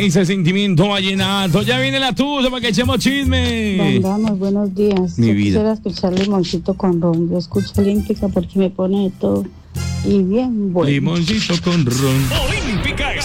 ese sentimiento vallenato. Ya viene la tuya para que echemos chisme. Vamos, buenos días. Mi Yo vida. quisiera escuchar Limoncito con ron. Yo escucho Olímpica porque me pone de todo. Y bien bueno. Limoncito con ron. Olímpica.